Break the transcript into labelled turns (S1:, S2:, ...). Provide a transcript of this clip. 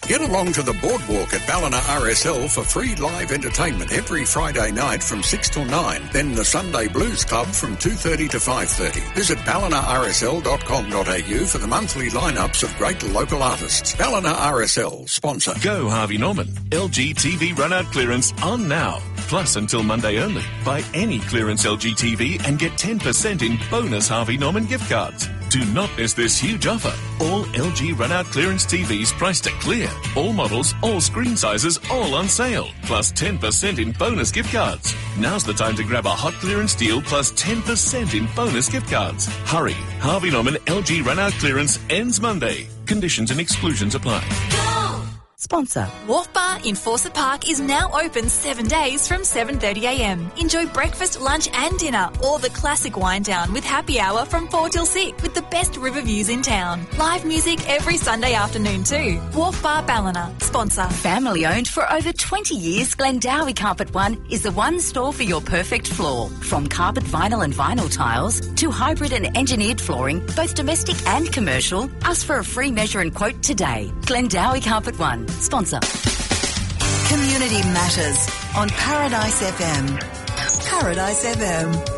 S1: Get along to the Boardwalk at Ballina RSL for free live entertainment every Friday night from 6 till 9. Then the Sunday Blues Club from 2:30 to 5:30. Visit ballinarsl.com.au for the monthly lineups of great local artists. Ballina RSL, sponsor.
S2: Go Harvey Norman. LG TV run-out clearance on now. Plus until Monday only. Buy any clearance LG TV and get 10% in bonus Harvey Norman gift cards. Do not miss this huge offer. All LG run-out clearance TVs priced at clear. All models, all screen sizes, all on sale. Plus 10% in bonus gift cards. Now's the time to grab a hot clearance deal plus 10% in bonus gift cards. Hurry. Harvey Norman LG run-out clearance ends Monday. Conditions and exclusions apply.
S3: Sponsor.
S4: Wharf Bar in Fawcett Park is now open 7 days from 7:30am. Enjoy breakfast, lunch and dinner or the classic wine down with happy hour from 4 till 6 with the best river views in town. Live music every Sunday afternoon too. Wharf Bar Ballina. Sponsor.
S3: Family owned for over 20 years, Glendowie Carpet One is the one store for your perfect floor. From carpet vinyl and vinyl tiles to hybrid and engineered flooring, both domestic and commercial. Ask for a free measure and quote today. Glendowie Carpet One. Sponsor.
S5: Community Matters on Paradise FM. Paradise FM.